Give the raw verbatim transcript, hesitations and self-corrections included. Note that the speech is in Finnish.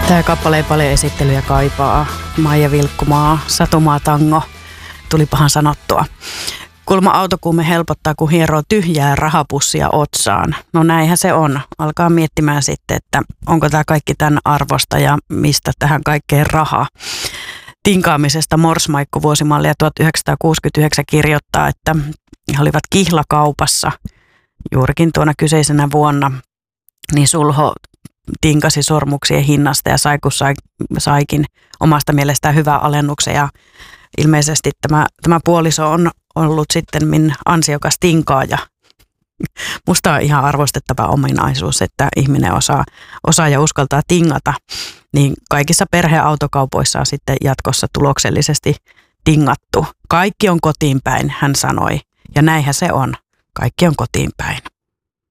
Tämä kappale ei paljon esittelyjä kaipaa. Maija Vilkkumaa, Satumaa tango, tulipahan sanottua. Kulma autokuume helpottaa, kun hieroo tyhjää rahapussia otsaan. No näinhän se on. Alkaa miettimään sitten, että onko tämä kaikki tämän arvosta ja mistä tähän kaikkeen rahaa. Tinkaamisesta Morsmaikku vuosimallia tuhatyhdeksänsataakuusikymmentäyhdeksän kirjoittaa, että he olivat kihlakaupassa juurikin tuona kyseisenä vuonna, niin Sulho tinkasi sormuksien hinnasta ja sai, kun sai, saikin omasta mielestään hyvää alennuksen. Ja ilmeisesti tämä, tämä puoliso on ollut sitten min ansiokas tinkaaja. Musta on ihan arvostettava ominaisuus, että ihminen osaa, osaa ja uskaltaa tingata. Niin kaikissa perheautokaupoissa on sitten jatkossa tuloksellisesti tingattu. Kaikki on kotiin päin, hän sanoi. Ja näinhän se on. Kaikki on kotiin päin.